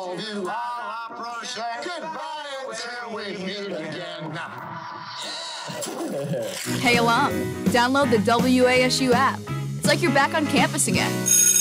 you all approach. Goodbye until we meet again. Hey alum, download the WASU app. It's like you're back on campus again.